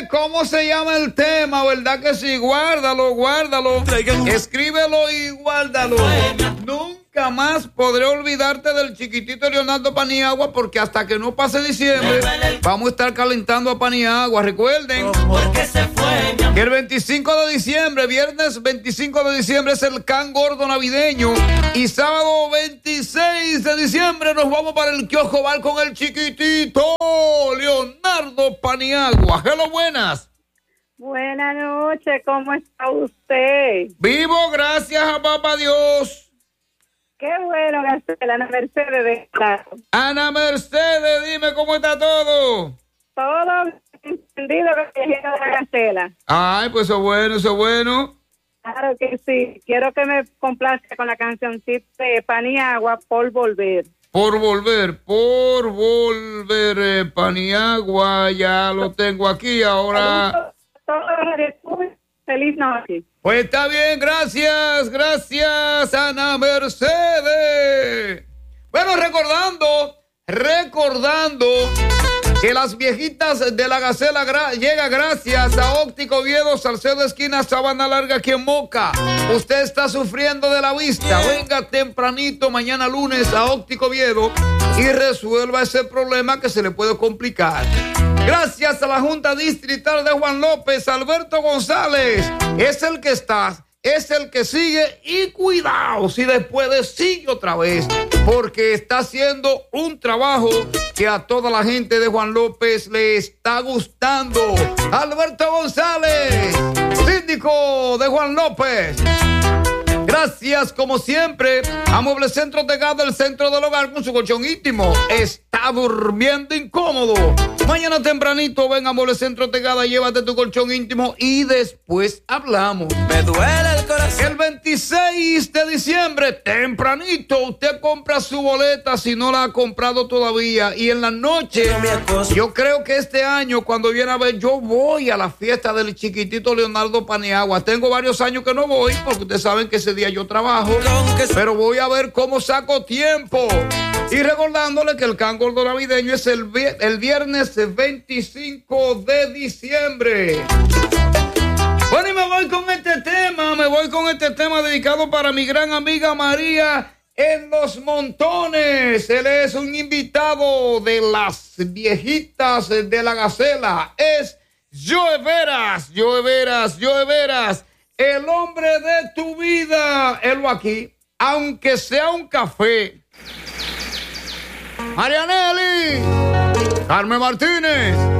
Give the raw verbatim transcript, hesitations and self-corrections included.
cómo se llama el tema, ¿verdad que sí? Guárdalo, guárdalo. Escríbelo y guárdalo. Nunca más podré olvidarte del chiquitito Leonardo Paniagua, porque hasta que no pase diciembre vamos a estar calentando a Paniagua. Recuerden que el veinticinco de diciembre, viernes veinticinco de diciembre, es el Can Gordo navideño, y sábado veintiséis de diciembre nos vamos para el kiosco bar con el chiquitito Leonardo Paniagua. Hello, buenas. Buenas noches, ¿cómo está usted? Vivo, gracias a papá Dios. Qué bueno, Gacela, Ana Mercedes de Claro. Ana Mercedes, dime cómo está todo. Todo entendido que de la Gacela. Ay, pues eso es bueno, eso es bueno. Claro que sí. Quiero que me complazca con la cancioncita de Paniagua, Por Volver. Por volver, por volver, eh, Paniagua, ya lo tengo aquí ahora. Todo, todo, feliz noche. Pues está bien, gracias, gracias, Ana Mercedes. Bueno, recordando, recordando que las viejitas de la Gacela gra- llega gracias a Óptico Oviedo, Salcedo Esquina, Sabana Larga, aquí en Moca. Usted está sufriendo de la vista, venga tempranito mañana lunes a Óptico Oviedo y resuelva ese problema que se le puede complicar. Gracias a la Junta Distrital de Juan López, Alberto González es el que está, es el que sigue, y cuidado si después de sigue otra vez, porque está haciendo un trabajo que a toda la gente de Juan López le está gustando. Alberto González, síndico de Juan López. Gracias, como siempre, a Mueble Centro Tegado, el centro del hogar con su colchón íntimo. Está durmiendo incómodo. Mañana tempranito ven a Mueble Centro Tegada, llévate tu colchón íntimo y después hablamos. Me duele el corazón. El veintiséis de diciembre, tempranito, usted compra su boleta si no la ha comprado todavía. Y en la noche, yo creo que este año, cuando viene a ver, yo voy a la fiesta del chiquitito Leonardo Paniagua. Tengo varios años que no voy, porque ustedes saben que ese día yo trabajo, pero voy a ver cómo saco tiempo. Y recordándole que el Can Gordo navideño es el, el viernes veinticinco de diciembre. Bueno, y me voy con este tema, me voy con este tema dedicado para mi gran amiga María en Los Montones. Él es un invitado de las viejitas de la Gacela. Es Joe Veras, Joe Veras, Joe Veras, el hombre de tu vida. Él aquí, aunque sea un café. Marianelli, Carmen Martínez.